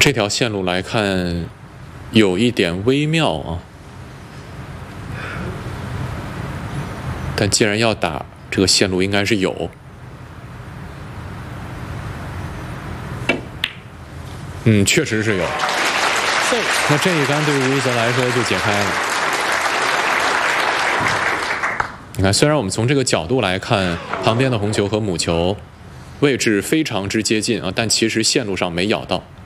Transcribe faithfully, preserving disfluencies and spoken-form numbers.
这条线路来看，有一点微妙啊。但既然要打，这个线路应该是有。嗯，确实是有。那这一杆对于吴泽来说就解开了。你看，虽然我们从这个角度来看，旁边的红球和母球位置非常之接近啊，但其实线路上没咬到。